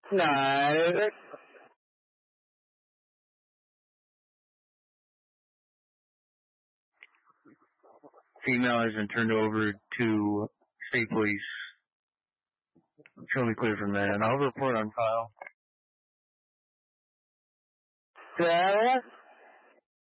No. Female has been turned over to state police. Show me clear from that, and I'll report on file. Yeah.